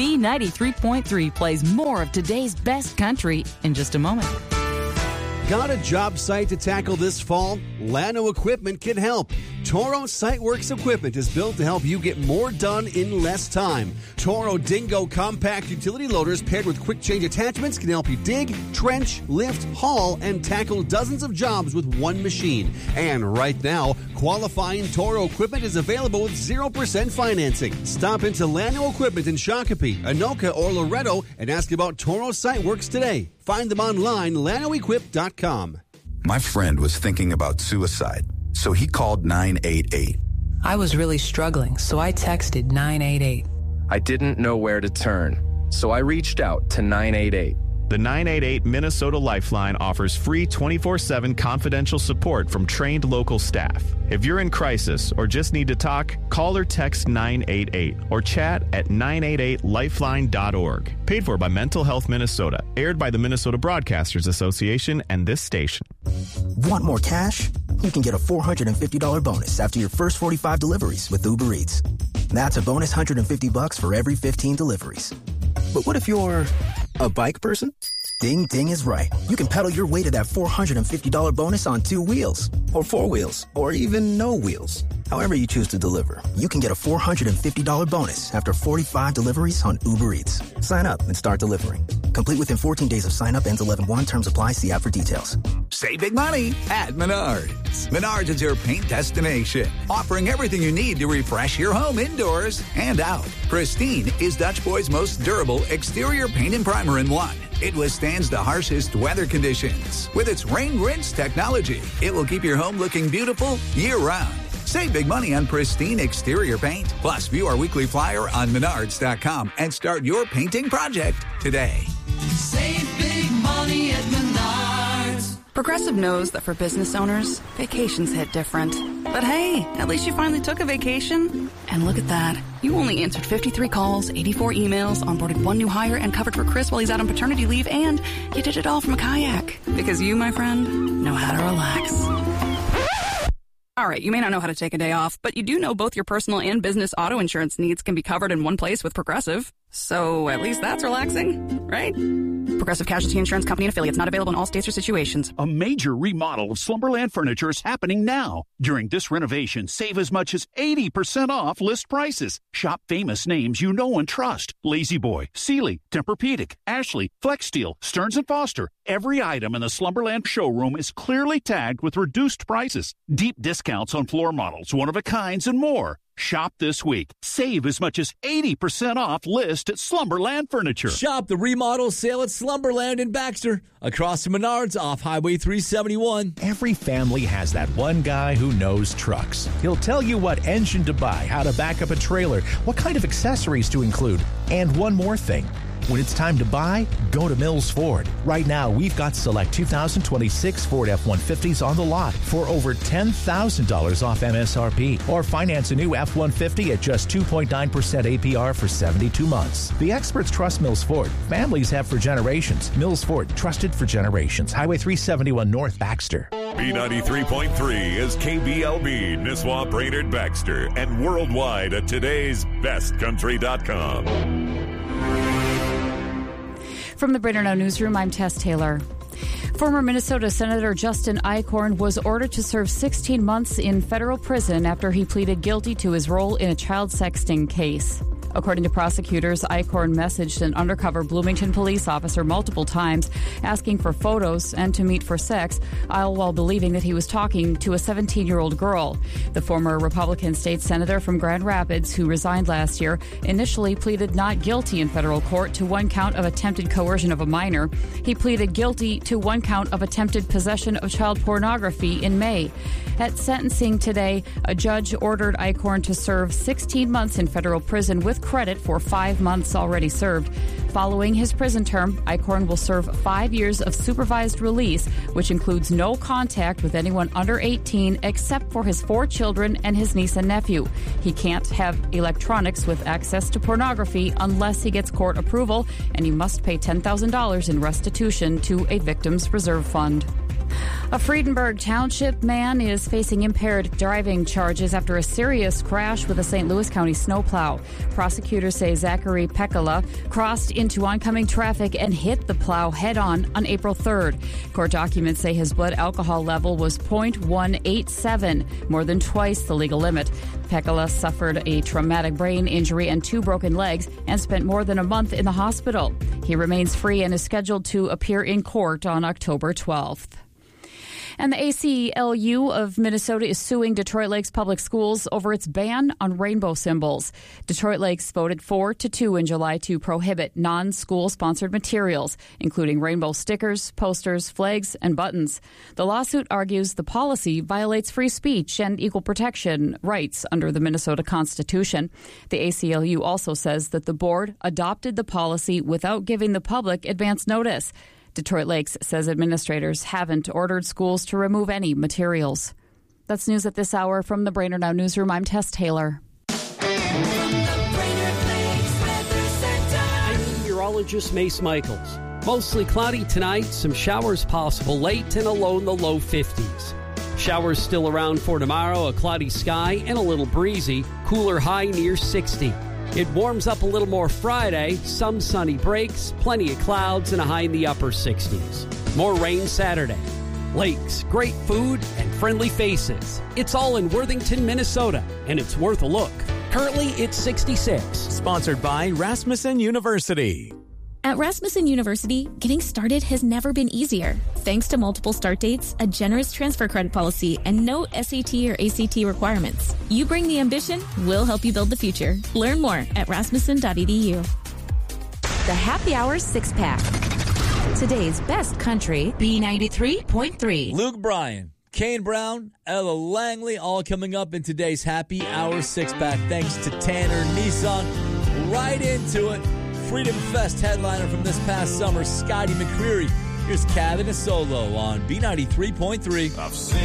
B93.3 plays more of today's best country in just a moment. Got a job site to tackle this fall? Llano Equipment can help. Toro SiteWorks equipment is built to help you get more done in less time. Toro Dingo compact utility loaders paired with quick change attachments can help you dig, trench, lift, haul, and tackle dozens of jobs with one machine. And right now, qualifying Toro equipment is available with 0% financing. Stop into Llano Equipment in Shakopee, Anoka, or Loretto and ask about Toro SiteWorks today. Find them online, LanoEquip.com. My friend was thinking about suicide, so he called 988. I was really struggling, so I texted 988. I didn't know where to turn, so I reached out to 988. The 988 Minnesota Lifeline offers free 24/7 confidential support from trained local staff. If you're in crisis or just need to talk, call or text 988 or chat at 988lifeline.org. Paid for by Mental Health Minnesota. Aired by the Minnesota Broadcasters Association and this station. Want more cash? You can get a $450 bonus after your first 45 deliveries with Uber Eats. That's a bonus $150 for every 15 deliveries. But what if you're a bike person? Ding Ding is right. You can pedal your way to that $450 bonus on 2 wheels, or 4 wheels, or even no wheels. However you choose to deliver, you can get a $450 bonus after 45 deliveries on Uber Eats. Sign up and start delivering. Complete within 14 days of sign up. Ends 11/1. Terms apply. See app for details. Save big money at Menards. Menards is your paint destination, offering everything you need to refresh your home indoors and out. Pristine is Dutch Boy's most durable exterior paint and primer in one. It withstands the harshest weather conditions. With its rain rinse technology, it will keep your home looking beautiful year-round. Save big money on pristine exterior paint. Plus, view our weekly flyer on Menards.com and start your painting project today. Save big money at Menards. Progressive knows that for business owners, vacations hit different. But hey, at least you finally took a vacation. And look at that. You only answered 53 calls, 84 emails, onboarded 1 new hire, and covered for Chris while he's out on paternity leave, and you did it all from a kayak. Because you, my friend, know how to relax. All right, you may not know how to take a day off, but you do know both your personal and business auto insurance needs can be covered in one place with Progressive. So at least that's relaxing, right? Progressive Casualty Insurance Company and affiliates, not available in all states or situations. A major remodel of Slumberland Furniture is happening now. During this renovation, save as much as 80% off list prices. Shop famous names you know and trust. Lazy Boy, Sealy, Tempur-Pedic, Ashley, Flex Steel, Stearns & Foster. Every item in the Slumberland showroom is clearly tagged with reduced prices. Deep discounts on floor models, one-of-a-kinds, and more. Shop this week. Save as much as 80% off list at Slumberland Furniture. Shop the remodel sale at Slumberland in Baxter, across from Menards off Highway 371. Every family has that one guy who knows trucks. He'll tell you what engine to buy, how to back up a trailer, what kind of accessories to include, and one more thing. When it's time to buy, go to Mills Ford. Right now, we've got select 2026 Ford F-150s on the lot for over $10,000 off MSRP. Or finance a new F-150 at just 2.9% APR for 72 months. The experts trust Mills Ford. Families have for generations. Mills Ford, trusted for generations. Highway 371 North, Baxter. B93.3 is KBLB, Nisswa, Brainerd, Baxter, and worldwide at today'sbestcountry.com. From the Brainerd Now Newsroom, I'm Tess Taylor. Former Minnesota Senator Justin Eichhorn was ordered to serve 16 months in federal prison after he pleaded guilty to his role in a child sexting case. According to prosecutors, Eichhorn messaged an undercover Bloomington police officer multiple times asking for photos and to meet for sex, all while believing that he was talking to a 17-year-old girl. The former Republican state senator from Grand Rapids, who resigned last year, initially pleaded not guilty in federal court to 1 count of attempted coercion of a minor. He pleaded guilty to 1 count of attempted possession of child pornography in May. At sentencing today, a judge ordered Eichhorn to serve 16 months in federal prison with credit for 5 months already served. Following his prison term, Eichhorn will serve 5 years of supervised release, which includes no contact with anyone under 18 except for his 4 children and his niece and nephew. He can't have electronics with access to pornography unless he gets court approval, and he must pay $10,000 in restitution to a victims reserve fund. A Friedenberg Township man is facing impaired driving charges after a serious crash with a St. Louis County snowplow. Prosecutors say Zachary Pekala crossed into oncoming traffic and hit the plow head-on on April 3rd. Court documents say his blood alcohol level was .187, more than twice the legal limit. Pekala suffered a traumatic brain injury and 2 broken legs and spent more than a month in the hospital. He remains free and is scheduled to appear in court on October 12th. And the ACLU of Minnesota is suing Detroit Lakes Public Schools over its ban on rainbow symbols. Detroit Lakes voted 4-2 in July to prohibit non-school sponsored materials, including rainbow stickers, posters, flags, and buttons. The lawsuit argues the policy violates free speech and equal protection rights under the Minnesota Constitution. The ACLU also says that the board adopted the policy without giving the public advance notice. Detroit Lakes says administrators haven't ordered schools to remove any materials. That's news at this hour from the Brainerd Now Newsroom. I'm Tess Taylor. I'm meteorologist Mace Michaels. Mostly cloudy tonight, some showers possible late and a low in the low 50s. Showers still around for tomorrow, a cloudy sky and a little breezy, cooler high near 60. It warms up a little more Friday, some sunny breaks, plenty of clouds, and a high in the upper 60s. More rain Saturday. Lakes, great food, and friendly faces. It's all in Worthington, Minnesota, and it's worth a look. Currently, it's 66. Sponsored by Rasmussen University. At Rasmussen University, getting started has never been easier. Thanks to multiple start dates, a generous transfer credit policy, and no SAT or ACT requirements. You bring the ambition, we'll help you build the future. Learn more at rasmussen.edu. The Happy Hour 6-Pack. Today's best country, B93.3. Luke Bryan, Kane Brown, Ella Langley, all coming up in today's Happy Hour 6-Pack. Thanks to Tanner Nissan. Right into it. Freedom Fest headliner from this past summer, Scotty McCreery. Here's Kevin a solo on B93.3.